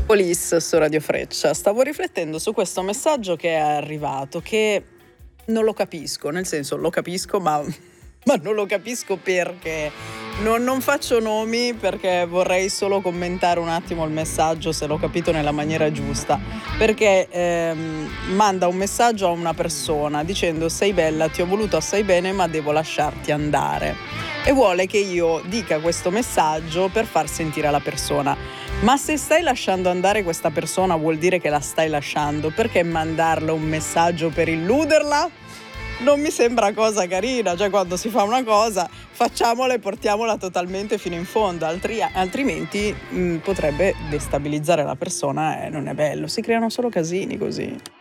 Police su Radio Freccia. Stavo riflettendo su questo messaggio che è arrivato, che non lo capisco, nel senso lo capisco, ma non lo capisco perché. Non faccio nomi perché vorrei solo commentare un attimo il messaggio, se l'ho capito nella maniera giusta. Perché manda un messaggio a una persona dicendo: sei bella, ti ho voluto assai bene, ma devo lasciarti andare. E vuole che io dica questo messaggio per far sentire alla persona: ma se stai lasciando andare questa persona vuol dire che la stai lasciando, perché mandarle un messaggio per illuderla? Non mi sembra cosa carina, cioè quando si fa una cosa facciamola e portiamola totalmente fino in fondo, altrimenti potrebbe destabilizzare la persona e non è bello, si creano solo casini così.